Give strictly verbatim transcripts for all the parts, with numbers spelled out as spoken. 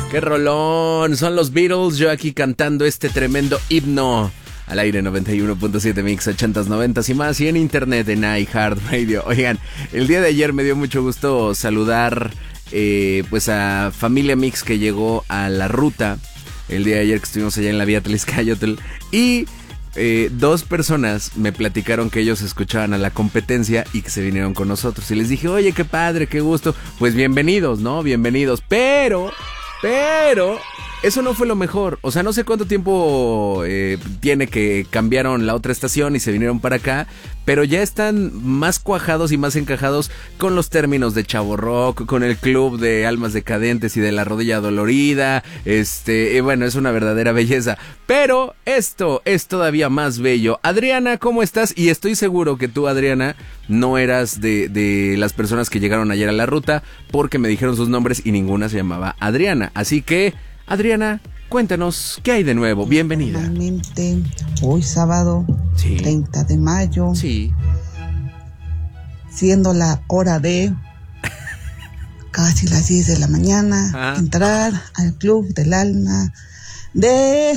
¡Qué rolón! Son los Beatles, yo aquí cantando este tremendo himno. Al aire noventa y uno punto siete Mix, ochentas, noventas y más, y en internet en iHeartRadio. Oigan, el día de ayer me dio mucho gusto saludar eh, pues a Familia Mix que llegó a la ruta. El día de ayer que estuvimos allá en la vía Tlaxcayotl. Y eh, dos personas me platicaron que ellos escuchaban a la competencia y que se vinieron con nosotros. Y les dije, oye, qué padre, qué gusto. Pues bienvenidos, ¿no? Bienvenidos. Pero... Pero eso no fue lo mejor. O sea, no sé cuánto tiempo eh, tiene que cambiaron la otra estación y se vinieron para acá, pero ya están más cuajados y más encajados con los términos de Chavo Rock, con el club de almas decadentes y de la rodilla dolorida. Este, y bueno, es una verdadera belleza. Pero esto es todavía más bello. Adriana, ¿cómo estás? Y estoy seguro que tú, Adriana, no eras de, de las personas que llegaron ayer a la ruta, porque me dijeron sus nombres y ninguna se llamaba Adriana. Así que, Adriana, cuéntanos, ¿qué hay de nuevo? Bienvenida. Normalmente, hoy sábado, sí. treinta de mayo, sí. siendo la hora de casi las diez de la mañana, ah. entrar al Club del Alma de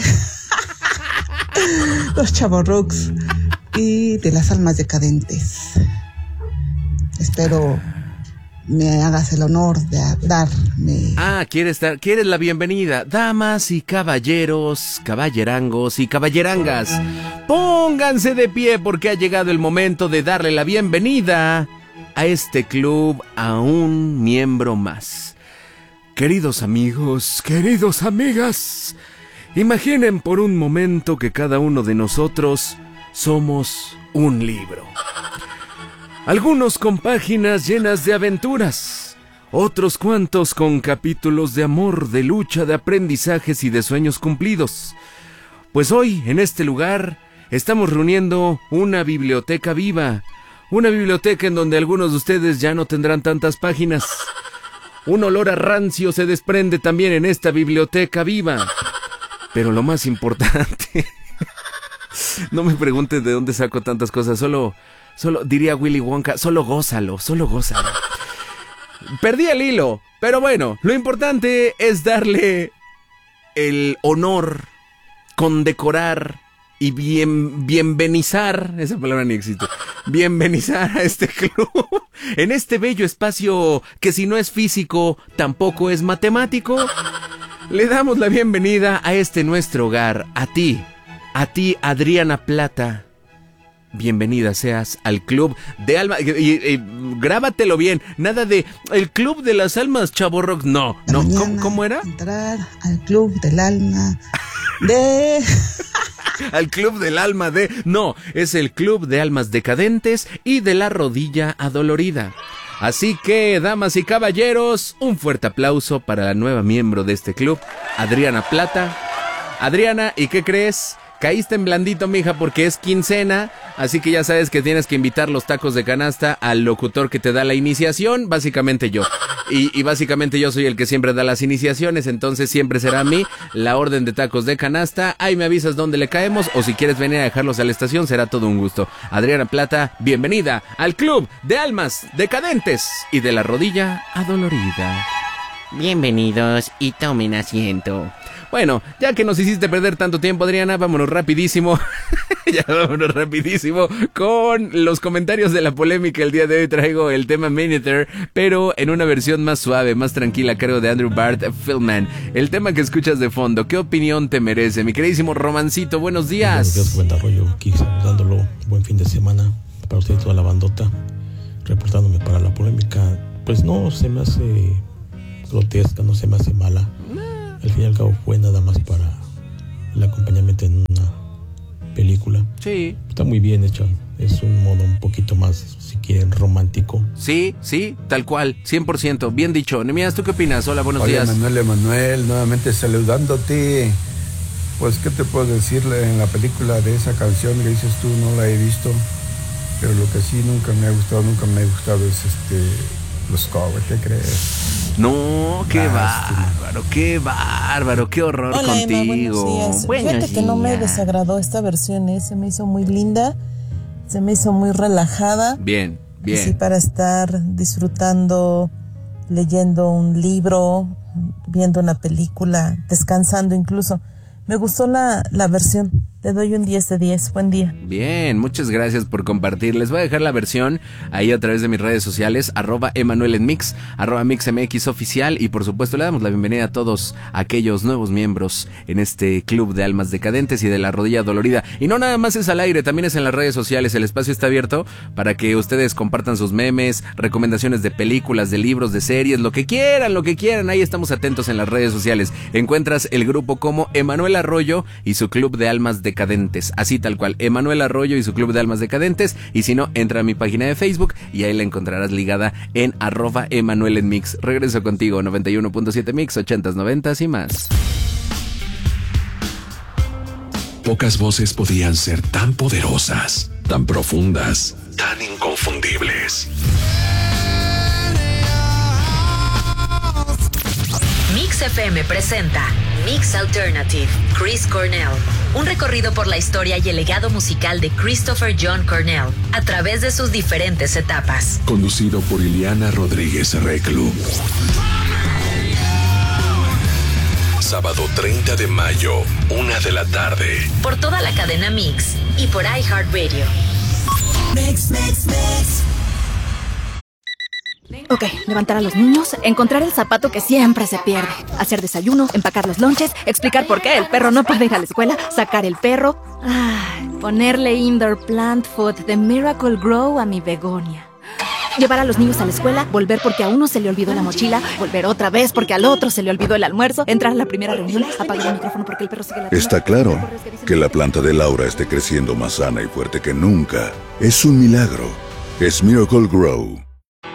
los Chavorrucks y de las Almas Decadentes. Espero me hagas el honor de darme. Ah, ¿quieres, dar, ¿quieres la bienvenida? Damas y caballeros, caballerangos y caballerangas, pónganse de pie porque ha llegado el momento de darle la bienvenida a este club a un miembro más. Queridos amigos, queridos amigas, imaginen por un momento que cada uno de nosotros somos un libro. Algunos con páginas llenas de aventuras, otros cuantos con capítulos de amor, de lucha, de aprendizajes y de sueños cumplidos. Pues hoy, en este lugar, estamos reuniendo una biblioteca viva, una biblioteca en donde algunos de ustedes ya no tendrán tantas páginas. Un olor a rancio se desprende también en esta biblioteca viva. Pero lo más importante, no me preguntes de dónde saco tantas cosas, solo... Solo, diría Willy Wonka, solo gózalo, solo gózalo. Perdí el hilo, pero bueno, lo importante es darle el honor, condecorar y bien, bienvenizar, esa palabra ni existe, bienvenizar a este club, en este bello espacio que si no es físico, tampoco es matemático. Le damos la bienvenida a este nuestro hogar, a ti, a ti Adriana Plata. Bienvenida seas al Club de Almas. Y, y, y grábatelo bien. Nada de el Club de las Almas Chavorrock. No, no. ¿Cómo, ¿Cómo era? Entrar al Club del Alma de... al Club del Alma de... No, es el Club de Almas Decadentes y de la Rodilla Adolorida. Así que, damas y caballeros, un fuerte aplauso para la nueva miembro de este club, Adriana Plata. Adriana, ¿y qué crees? Caíste en blandito, mija, porque es quincena, así que ya sabes que tienes que invitar los tacos de canasta al locutor que te da la iniciación, básicamente yo. Y, y básicamente yo soy el que siempre da las iniciaciones, entonces siempre será a mí la orden de tacos de canasta. Ahí me avisas dónde le caemos, o si quieres venir a dejarlos a la estación, será todo un gusto. Adriana Plata, bienvenida al Club de Almas Decadentes y de la Rodilla Adolorida. Bienvenidos y tomen asiento. Bueno, ya que nos hiciste perder tanto tiempo, Adriana, vámonos rapidísimo, ya vámonos rapidísimo con los comentarios de la polémica. El día de hoy traigo el tema Miniter, pero en una versión más suave, más tranquila, a cargo de Andrew Bart Feldman. El tema que escuchas de fondo, ¿qué opinión te merece? Mi queridísimo Romancito, buenos días. Buenos días, buen rollo, aquí saludándolo, buen fin de semana para usted y toda la bandota, reportándome para la polémica. Pues no se me hace grotesca, no se me hace mala. Al fin y al cabo fue nada más para el acompañamiento en una película. Sí. Está muy bien hecho. Es un modo un poquito más, si quieren, romántico. Sí, sí, tal cual, cien por ciento. Bien dicho. Nemías, ¿tú qué opinas? Hola, buenos Oye, días. Manuel, Emanuel, nuevamente saludándote. Pues, ¿qué te puedo decirle en la película de esa canción que dices tú? No la he visto. Pero lo que sí nunca me ha gustado, nunca me ha gustado es este... los covers, ¿qué crees? No, qué Lástima. bárbaro, qué bárbaro, qué horror. Hola, contigo. Emma, buenos días. Buenos Fíjate que no me días. desagradó esta versión, ¿eh? Se me hizo muy linda, se me hizo muy relajada. Bien, bien. Así para estar disfrutando, leyendo un libro, viendo una película, descansando incluso. Me gustó la, la versión. Te doy un diez de diez. Buen día. Bien, muchas gracias por compartir. Les voy a dejar la versión ahí a través de mis redes sociales, arroba Emanuel en Mix, arroba MixMX oficial, y por supuesto le damos la bienvenida a todos aquellos nuevos miembros en este club de almas decadentes y de la rodilla dolorida. Y no nada más es al aire, también es en las redes sociales. El espacio está abierto para que ustedes compartan sus memes, recomendaciones de películas, de libros, de series, lo que quieran, lo que quieran. Ahí estamos atentos en las redes sociales. Encuentras el grupo como Emanuel Arroyo y su club de almas decadentes. Decadentes, así tal cual, Emanuel Arroyo y su club de almas decadentes. Y si no, entra a mi página de Facebook y ahí la encontrarás ligada en arroba Emanuel en Mix. Regreso contigo, noventa y uno punto siete Mix, ochentas, noventas y más. Pocas voces podían ser tan poderosas, tan profundas, tan inconfundibles. Mix F M presenta Mix Alternative, Chris Cornell. Un recorrido por la historia y el legado musical de Christopher John Cornell a través de sus diferentes etapas. Conducido por Ileana Rodríguez Reclu. Sábado treinta de mayo, una de la tarde. Por toda la cadena Mix y por iHeartRadio. Mix, mix, mix. Ok, levantar a los niños, encontrar el zapato que siempre se pierde, hacer desayuno, empacar los lonches, explicar por qué el perro no puede ir a la escuela, sacar el perro, ay, ponerle indoor plant food de Miracle Grow a mi begonia. Llevar a los niños a la escuela, volver porque a uno se le olvidó la mochila, volver otra vez porque al otro se le olvidó el almuerzo, entrar a la primera reunión, apagar el micrófono porque el perro sigue ladrando. Está claro que la planta de Laura esté creciendo más sana y fuerte que nunca. Es un milagro. Es Miracle Grow.